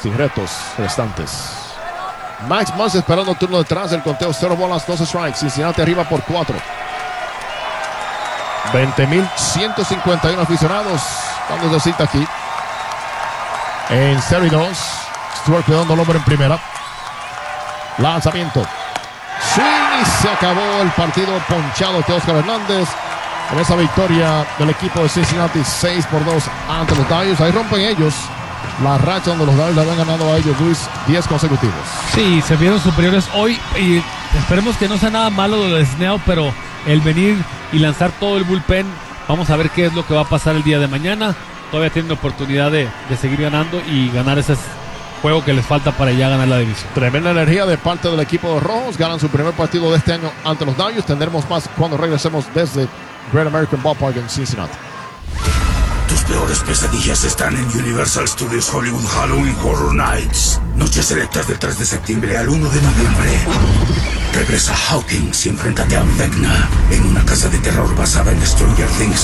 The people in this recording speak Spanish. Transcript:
sin retos restantes. Max Muncy esperando turno detrás del conteo, 0 bolas, 2 strikes. Cincinnati arriba por 4. 20,151 aficionados dando cita aquí en 0-2. Stewart cuidando el hombre en primera. Lanzamiento. Swing y se acabó el partido ponchado de Oscar Hernández en esa victoria del equipo de Cincinnati 6-2 ante los Dodgers. Ahí rompen ellos la racha donde los Dodgers le habían ganado a ellos, Luis, 10 consecutivos. Sí, se vieron superiores hoy y esperemos que no sea nada malo lo de Snell, pero el venir y lanzar todo el bullpen, vamos a ver qué es lo que va a pasar el día de mañana. Todavía tienen oportunidad de seguir ganando y ganar ese juego que les falta para ya ganar la división. Tremenda energía de parte del equipo de Rojos. Ganan su primer partido de este año ante los Dodgers. Tendremos más cuando regresemos desde Great American Ballpark en Cincinnati. Tus peores pesadillas están en Universal Studios Hollywood Halloween Horror Nights. Noches selectas del 3 de septiembre al 1 de noviembre. Regresa Hawkins y enfréntate a Vecna en una casa de terror basada en Stranger Things